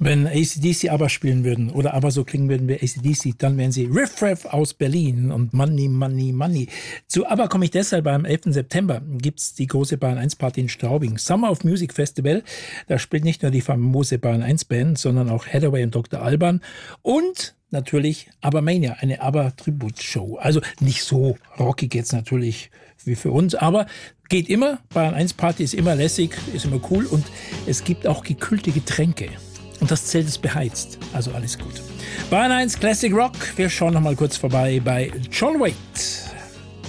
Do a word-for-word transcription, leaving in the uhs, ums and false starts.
Wenn A C D C aber spielen würden oder aber so klingen würden wie A C D C, dann wären sie Riff Raff aus Berlin und Money, Money, Money. Zu aber komme ich deshalb, am elften September gibt's die große Bayern eins Party in Straubing. Summer of Music Festival. Da spielt nicht nur die famose Bayern eins Band, sondern auch Hathaway und Doktor Alban und natürlich ABBA-Mania, eine ABBA-Tribut-Show. Also nicht so rockig jetzt natürlich wie für uns, aber geht immer. Bayern eins Party ist immer lässig, ist immer cool und es gibt auch gekühlte Getränke. Und das Zelt ist beheizt, also alles gut. Bayern eins Classic Rock, wir schauen noch mal kurz vorbei bei John Waite.